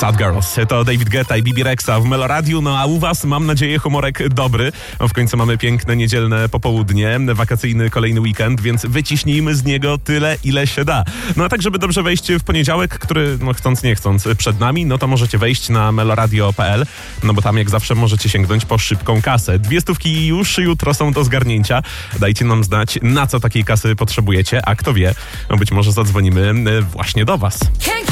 Sad Girls. To David Guetta i Bibi Rexa w Meloradiu, no a u was, mam nadzieję, humorek dobry. No w końcu mamy piękne niedzielne popołudnie, wakacyjny kolejny weekend, więc wyciśnijmy z niego tyle, ile się da. No a tak, żeby dobrze wejść w poniedziałek, który, no chcąc nie chcąc, przed nami, no to możecie wejść na meloradio.pl, no bo tam jak zawsze możecie sięgnąć po szybką kasę. 200 już jutro są do zgarnięcia. Dajcie nam znać, na co takiej kasy potrzebujecie, a kto wie, no być może zadzwonimy właśnie do was.